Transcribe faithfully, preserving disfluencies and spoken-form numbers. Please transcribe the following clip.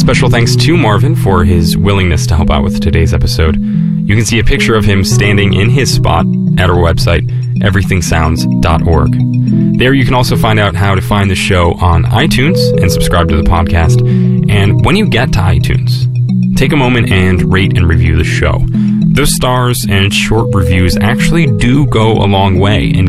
Special thanks to Marvin for his willingness to help out with today's episode. You can see a picture of him standing in his spot at our website, everything sounds dot org. There you can also find out how to find the show on iTunes and subscribe to the podcast. And when you get to iTunes, take a moment and rate and review the show. Those stars and short reviews actually do go a long way in